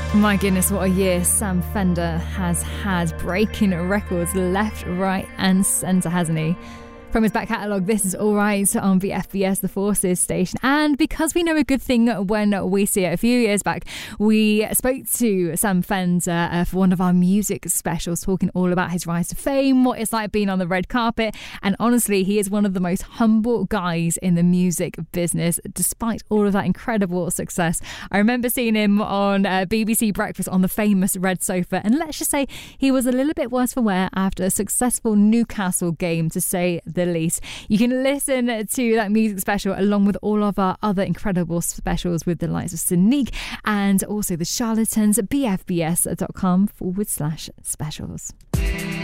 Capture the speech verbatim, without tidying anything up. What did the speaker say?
My goodness, what a year Sam Fender has had, breaking records left, right and centre, hasn't he? From his back catalogue, this is All Right on the F B S, the Forces station. And because we know a good thing when we see it, a few years back, we spoke to Sam Fender uh, for one of our music specials, talking all about his rise to fame, what it's like being on the red carpet. And honestly, he is one of the most humble guys in the music business, despite all of that incredible success. I remember seeing him on uh, B B C Breakfast on the famous red sofa. And let's just say he was a little bit worse for wear after a successful Newcastle game, to say the least. You can listen to that music special along with all of our other incredible specials with the likes of Sonique and also the Charlatans at b f b s dot com forward slash specials.